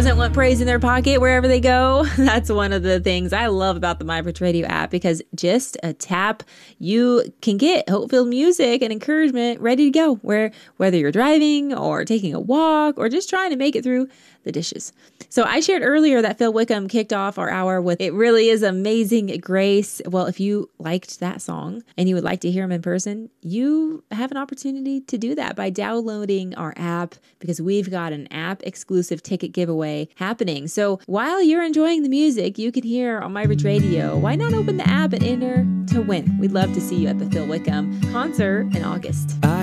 doesn't want praise in their pocket wherever they go? That's one of the things I love about the MyBridge Radio app, because just a tap, you can get hope-filled music and encouragement ready to go, whether you're driving or taking a walk or just trying to make it through the dishes. So I shared earlier that Phil Wickham kicked off our hour with "It Really Is Amazing Grace." Well, if you liked that song and you would like to hear him in person, you have an opportunity to do that by downloading our app, because we've got an app exclusive ticket giveaway happening. So while you're enjoying the music you can hear on MyBridge Radio, why not open the app and enter to win? We'd love to see you at the Phil Wickham concert in August.